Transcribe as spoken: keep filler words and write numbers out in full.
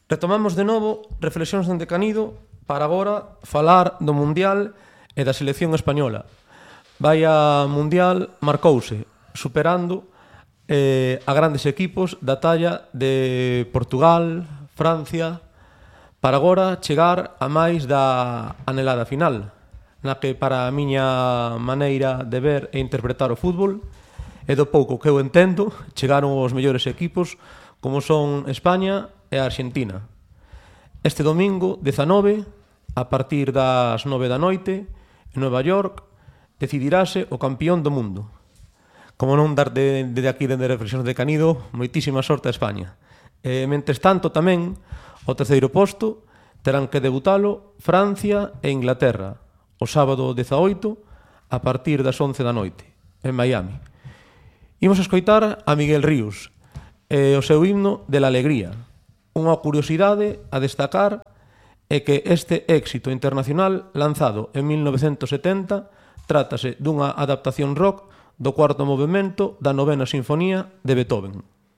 Retomamos de novo Reflexións dende Canido para agora falar do Mundial e da selección española. Vaia Mundial marcouse superando eh, a grandes equipos da talla de Portugal, Francia, para agora chegar a máis da anhelada final, na que para a miña maneira de ver e interpretar o fútbol e do pouco que eu entendo, chegaron os mellores equipos como son España e a Arxentina. Este domingo, dezanove, a partir das nove da noite, en Nova York, decidirase o campeón do mundo. Como non dar de, de aquí dende Reflexións de Canido, moitísima sorte a España. E, mentres tanto, tamén, o terceiro posto terán que debutalo Francia e Inglaterra, o sábado dezaoito, a partir das once da noite, en Miami. Imos a escoitar a Miguel Ríos e o seu himno de la alegría. Unha curiosidade a destacar é que este éxito internacional lanzado en mil novecentos setenta trátase dunha adaptación rock do cuarto movemento da novena sinfonía de Beethoven.